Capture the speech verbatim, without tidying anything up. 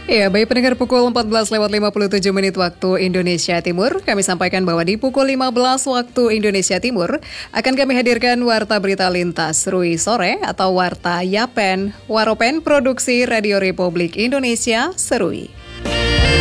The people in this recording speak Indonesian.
Ya, baik pendengar, pukul empat belas lewat lima puluh tujuh menit waktu Indonesia Timur. Kami sampaikan bahwa di pukul lima belas waktu Indonesia Timur akan kami hadirkan Warta Berita Lintas Rui Sore atau Warta Yapen, Waropen Produksi Radio Republik Indonesia Serui.